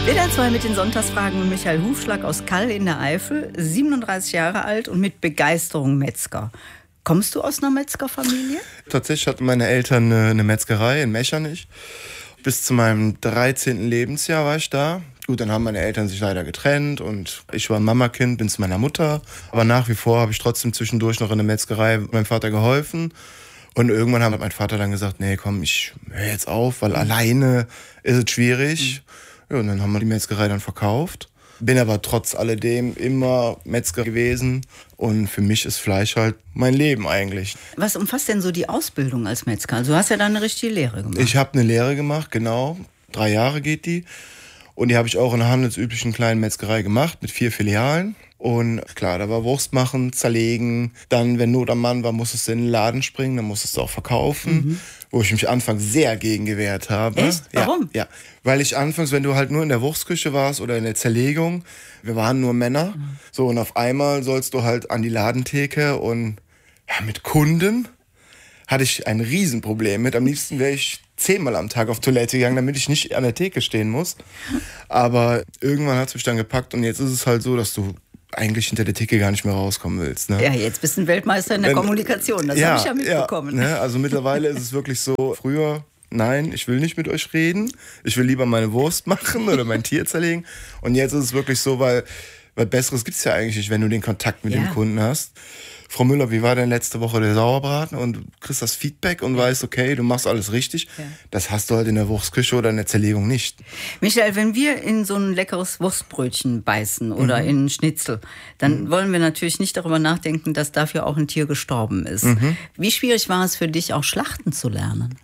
WDR 2 mit den Sonntagsfragen und Michael Hufschlag aus Kall in der Eifel, 37 Jahre alt und mit Begeisterung Metzger. Kommst du aus einer Metzgerfamilie? Tatsächlich hatten meine Eltern eine Metzgerei in Mechernich. Bis zu meinem 13. Lebensjahr war ich da. Gut, dann haben meine Eltern sich leider getrennt und ich war ein Mamakind, bin zu meiner Mutter. Aber nach wie vor habe ich trotzdem zwischendurch noch in der Metzgerei meinem Vater geholfen. Und irgendwann hat mein Vater dann gesagt, nee, komm, ich höre jetzt auf, weil alleine ist es schwierig. Ja, und dann haben wir die Metzgerei dann verkauft. Bin aber trotz alledem immer Metzger gewesen. Und für mich ist Fleisch halt mein Leben eigentlich. Was umfasst denn so die Ausbildung als Metzger? Also du hast ja da eine richtige Lehre gemacht. Ich habe eine Lehre gemacht, genau. 3 Jahre geht die. Und die habe ich auch in einer handelsüblichen kleinen Metzgerei gemacht mit 4 Filialen. Und klar, da war Wurst machen, zerlegen. Dann, wenn Not am Mann war, musstest du in den Laden springen, dann musstest du auch verkaufen. Wo ich mich anfangs sehr gegen gewehrt habe. Echt? Warum? Ja, weil ich anfangs, wenn du halt nur in der Wurstküche warst oder in der Zerlegung, wir waren nur Männer. So, und auf einmal sollst du halt an die Ladentheke und ja, mit Kunden hatte ich ein Riesenproblem mit. Am liebsten wäre ich 10-mal am Tag auf Toilette gegangen, damit ich nicht an der Theke stehen muss. Aber irgendwann hat es mich dann gepackt und jetzt ist es halt so, dass du eigentlich hinter der Theke gar nicht mehr rauskommen willst. Ne? Ja, jetzt bist du ein Weltmeister in der Kommunikation, das habe ich ja mitbekommen. Ja, ne? Also mittlerweile ist es wirklich so, früher, nein, ich will nicht mit euch reden, ich will lieber meine Wurst machen oder mein Tier zerlegen. Und jetzt ist es wirklich so, weil Besseres gibt es ja eigentlich nicht, wenn du den Kontakt mit dem Kunden hast. Frau Müller, wie war denn letzte Woche der Sauerbraten? Und du kriegst das Feedback und weißt, okay, du machst alles richtig. Ja. Das hast du halt in der Wurstküche oder in der Zerlegung nicht. Michael, wenn wir in so ein leckeres Wurstbrötchen beißen oder in einen Schnitzel, dann wollen wir natürlich nicht darüber nachdenken, dass dafür auch ein Tier gestorben ist. Wie schwierig war es für dich, auch Schlachten zu lernen?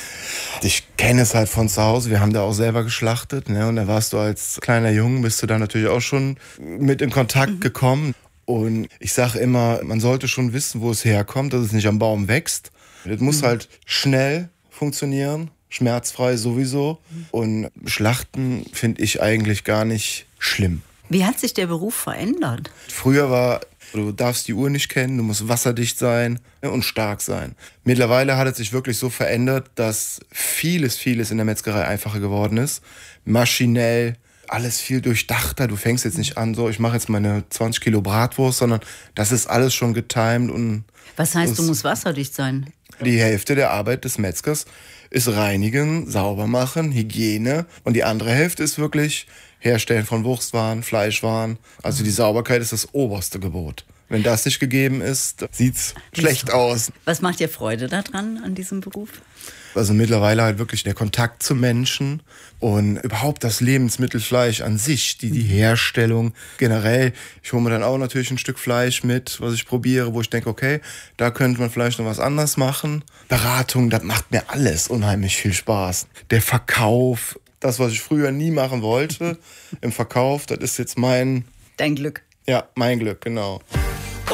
Ich kenne es halt von zu Hause, wir haben da auch selber geschlachtet. Ne? Und da warst du als kleiner Junge, bist du da natürlich auch schon mit in Kontakt gekommen. Und ich sage immer, man sollte schon wissen, wo es herkommt, dass es nicht am Baum wächst. Das muss halt schnell funktionieren, schmerzfrei sowieso. Und Schlachten finde ich eigentlich gar nicht schlimm. Wie hat sich der Beruf verändert? Früher war, du darfst die Uhr nicht kennen, du musst wasserdicht sein und stark sein. Mittlerweile hat es sich wirklich so verändert, dass vieles in der Metzgerei einfacher geworden ist. Maschinell, alles viel durchdachter. Du fängst jetzt nicht an, so ich mache jetzt meine 20 Kilo Bratwurst, sondern das ist alles schon getimed. Und was heißt, du musst wasserdicht sein? Die Hälfte der Arbeit des Metzgers ist reinigen, sauber machen, Hygiene. Und die andere Hälfte ist wirklich Herstellen von Wurstwaren, Fleischwaren. Also die Sauberkeit ist das oberste Gebot. Wenn das nicht gegeben ist, sieht's schlecht aus. Was macht dir Freude daran, an diesem Beruf? Also mittlerweile halt wirklich der Kontakt zu Menschen und überhaupt das Lebensmittelfleisch an sich, die Herstellung generell. Ich hole mir dann auch natürlich ein Stück Fleisch mit, was ich probiere, wo ich denke, okay, da könnte man vielleicht noch was anderes machen. Beratung, das macht mir alles unheimlich viel Spaß. Der Verkauf, das, was ich früher nie machen wollte, im Verkauf, das ist jetzt dein Glück. Ja, mein Glück, genau.